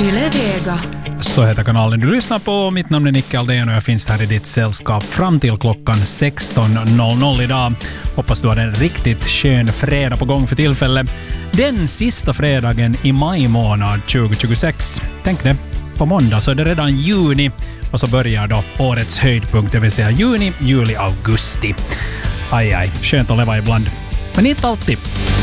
Yle Vega. Så heter kanalen du lyssnar på. Mitt namn är Nicke Aldén och jag finns här i ditt sällskap fram till klockan 16.00 idag. Hoppas du har en riktigt skön fredag på gång för tillfället. Den sista fredagen i maj månad 2026. Tänk det, på måndag så är det redan juni och så börjar då årets höjdpunkt, det vill säga juni, juli, augusti. Aj, skönt att leva ibland. Men inte alltid.